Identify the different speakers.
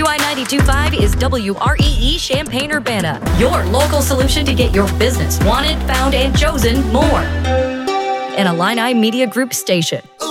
Speaker 1: WI 92.5 is WREE Champaign-Urbana, your local solution to get your business wanted, found, and chosen more. An Illini Media Group station.